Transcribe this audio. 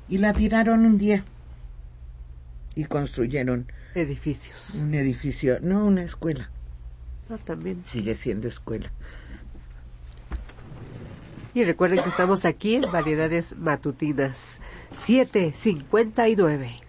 y la tiraron un día y construyeron edificios. Un edificio, no, una escuela. No, también. Sigue siendo escuela. Y recuerden que estamos aquí en Variedades Matutinas 7:59.